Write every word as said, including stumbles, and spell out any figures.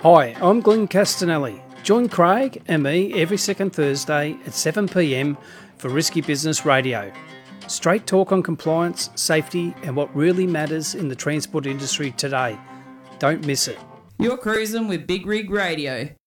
Hi, I'm Glenn Castanelli. Join Craig and me every second Thursday at seven p m for Risky Business Radio. Straight talk on compliance, safety and what really matters in the transport industry today. Don't miss it. You're cruising with Big Rig Radio.